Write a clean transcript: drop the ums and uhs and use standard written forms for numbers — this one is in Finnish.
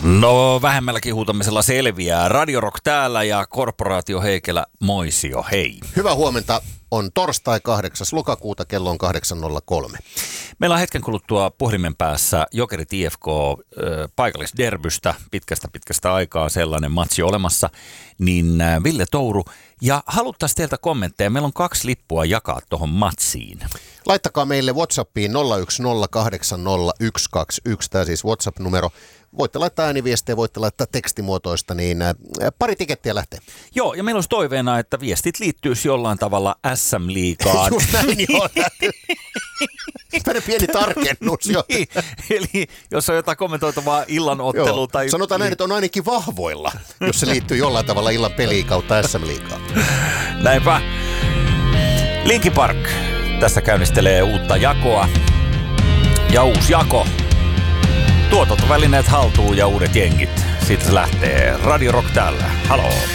No vähemmälläkin huutamisella selviää. Radio Rock täällä ja Korporaatio Heikelä, moisio, hei. Hyvää huomenta. On torstai 8. lokakuuta, kello on 8.03. Meillä on hetken kuluttua puhelimen päässä Jokerit IFK paikallisderbystä, pitkästä aikaa sellainen matsi olemassa, niin Ville Touru. Ja haluttaisiin teiltä kommentteja, meillä on 2 lippua jakaa tuohon matsiin. Laittakaa meille WhatsAppiin 010800121, tämä siis WhatsApp-numero. Voitte laittaa ääniviestejä, voitte laittaa tekstimuotoista, niin pari tikettiä lähtee. Joo, ja meillä olisi toiveena, että viestit liittyisi jollain tavalla SM-liigaan. Just näin, joo. Tänne pieni tarkennus jo. Eli jos on jotain kommentoitavaa illan ottelua tai... Sanotaan näin, että on ainakin vahvoilla, jos se liittyy jollain tavalla illan peliin kautta SM-liigaan. Näinpä. Linkin Park tässä käynnistelee uutta jakoa. Ja uusi jako. Tuotantovälineet haltuun ja uudet jengit. Siitä se lähtee. Radio Rock täällä. Haloo.